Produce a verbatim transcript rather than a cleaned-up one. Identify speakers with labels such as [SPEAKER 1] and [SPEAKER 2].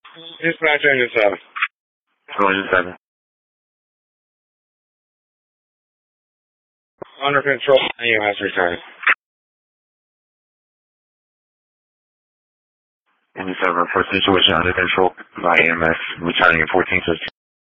[SPEAKER 1] Dispatch engine seven.
[SPEAKER 2] Engine seven.
[SPEAKER 1] Under control, E M S return.
[SPEAKER 2] Engine seven, for situation under control by E M S, returning in fourteen fifteen.